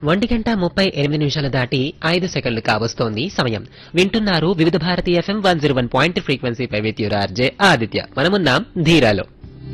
1:38 దాటి 5 సెకండ్లు కావస్తోంది సమయం. వింటున్నారు వివిధ Bharati FM 101 ఫ్రీక్వెన్సీపై with your RJ Aditya. మనమున్నాం ధీరాలో.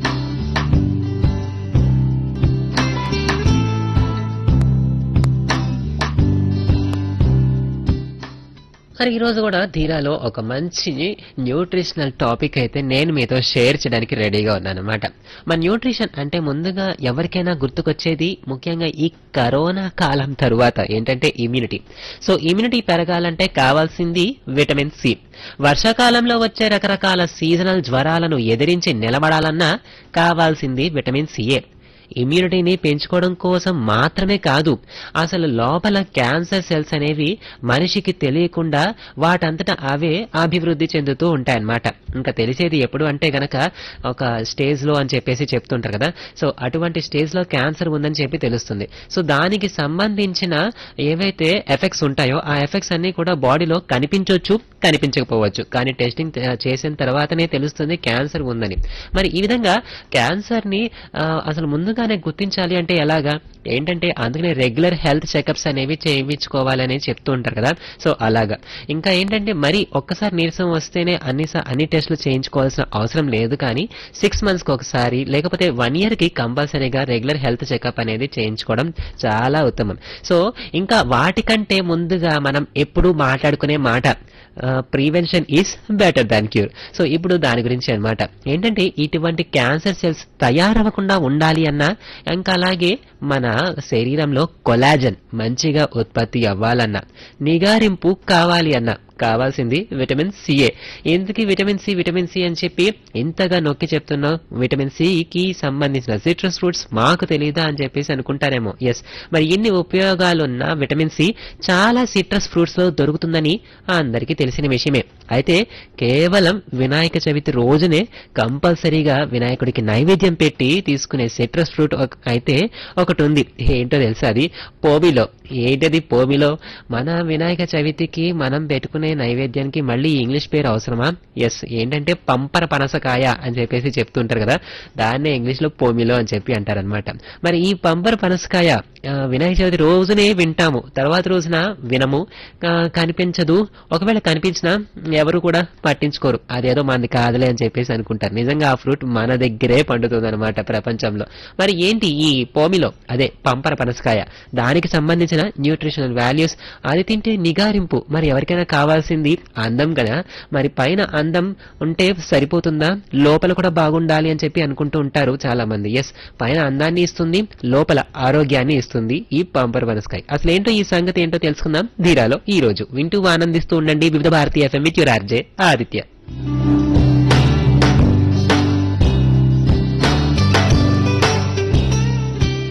మరి ఈ రోజు కూడా ధీరాలో ఒక మంచి న్యూట్రిషనల్ టాపిక్ అయితే నేను మీతో షేర్ చేయడానికి రెడీగా ఉన్నానన్నమాట. మన న్యూట్రిషన్ అంటే ముందుగా ఎవరికైనా గుర్తుకొచ్చేది ముఖ్యంగా ఈ కరోనా కాలం తరువాత ఏంటంటే ఇమ్యూనిటీ. సో ఇమ్యూనిటీ పెరగాలంటే కావాల్సింది విటమిన్ సి. వర్షాకాలంలో వచ్చే రకరకాల సీజనల్ జ్వరాలను ఎదిరించి నిలబడాలన్నా కావాల్సింది విటమిన్ సిఏ. ఇమ్యూనిటీని పెంచుకోవడం కోసం మాత్రమే కాదు, అసలు లోపల క్యాన్సర్ సెల్స్ అనేవి మనిషికి తెలియకుండా వాటంతటా అవే అభివృద్ధి చెందుతూ ఉంటాయన్నమాట. ఇంకా తెలిసేది ఎప్పుడు అంటే గనక ఒక స్టేజ్ లో అని చెప్పేసి చెప్తుంటారు కదా. సో అటువంటి స్టేజ్ లో క్యాన్సర్ ఉందని చెప్పి తెలుస్తుంది. సో దానికి సంబంధించిన ఏవైతే ఎఫెక్ట్స్ ఉంటాయో ఆ ఎఫెక్ట్స్ అన్ని కూడా బాడీలో కనిపించవచ్చు, కనిపించకపోవచ్చు. కానీ టెస్టింగ్ చేసిన తర్వాతనే తెలుస్తుంది క్యాన్సర్ ఉందని. మరి ఈ విధంగా క్యాన్సర్ ని అసలు ముందుగానే గుర్తించాలి అంటే ఎలాగా ఏంటంటే అందుకనే రెగ్యులర్ హెల్త్ చెకప్స్ అనేవి చేయించుకోవాలని చెప్తూ ఉంటారు కదా. సో అలాగా ఇంకా ఏంటంటే మరి ఒక్కసారి నీరసం వస్తేనే అన్ని టెస్టులు చేయించుకోవాల్సిన అవసరం లేదు. కానీ 6 months కి ఒకసారి లేకపోతే 1 year కి కంపల్సరీగా రెగ్యులర్ హెల్త్ చెకప్ అనేది చేయించుకోవడం చాలా ఉత్తమం. సో ఇంకా వాటికంటే ముందుగా మనం ఎప్పుడూ మాట్లాడుకునే మాట prevention is better than cure. So ఇప్పుడు దాని గురించి అన్నమాట. ఏంటంటే ఇటువంటి క్యాన్సర్ సెల్స్ తయారవ్వకుండా ఉండాలి అన్నా, ఇంకా అలాగే మన శరీరంలో కొలాజన్ మంచిగా ఉత్పత్తి అవ్వాలన్నా, నిగారింపు కావాలి అన్నా కావాల్సింది విటమిన్ సిఏ. ఎందుకు విటమిన్ సి అని చెప్పి ఇంతగా నొక్కి చెప్తున్నాం? విటమిన్ సికి సంబంధించిన సిట్రస్ ఫ్రూట్స్ మాకు తెలీదా అని చెప్పేసి అనుకుంటారేమో. ఎస్, మరి ఇన్ని ఉపయోగాలున్న విటమిన్ సి చాలా సిట్రస్ ఫ్రూట్స్ లో దొరుకుతుందని అందరికీ తెలిసిన విషయమే. అయితే కేవలం వినాయక చవితి రోజునే కంపల్సరీగా వినాయకుడికి నైవేద్యం పెట్టి తీసుకునే సిట్రస్ ఫ్రూట్ అయితే ఒకటి ఉంది. ఏంటో తెలుసా? అది పోమిలో. ఏంటది పోమిలో? మన వినాయక చవితికి మనం పెట్టుకునే నైవేద్యానికి మళ్ళీ ఇంగ్లీష్ పేరు అవసరమా? ఎస్, ఏంటంటే పంపర పనసకాయ అని చెప్పేసి చెప్తుంటారు కదా, దాన్నే ఇంగ్లీష్ లో పోమిలో అని చెప్పి అంటారనమాట. మరి ఈ పంపర పనసకాయ వినాయక చవితి రోజునే వింటాము, తర్వాత రోజున వినము, కనిపించదు. ఒకవేళ కనిపించినా ఎవరు కూడా పట్టించుకోరు, అదేదో మంది కాదులే అని చెప్పేసి అనుకుంటారు. నిజంగా ఆ ఫ్రూట్ మన దగ్గరే పండుతుంది అనమాట ప్రపంచంలో. మరి ఏంటి ఈ పోమిలో? అదే పంపర పనసకాయ. దానికి సంబంధించిన న్యూట్రిషనల్ వాల్యూస్, అది తింటే నిగారింపు. మరి ఎవరికైనా కావాల్సింది అందం కదా. మరి పైన అందం ఉంటే సరిపోతుందా? లోపల కూడా బాగుండాలి అని చెప్పి అనుకుంటూ ఉంటారు చాలా మంది. ఎస్, పైన అందాన్ని ఇస్తుంది, లోపల ఆరోగ్యాన్ని ఇస్తుంది ఈ పంపర పనసకాయ. అసలు ఏంటో ఈ సంగతి ఏంటో తెలుసుకుందాం ధీరాలో ఈ రోజు. వింటూ ఆనందిస్తూ ఉండండి వివిధ Bharati FM with your RJ Aditya.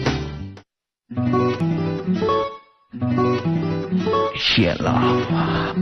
Sheila.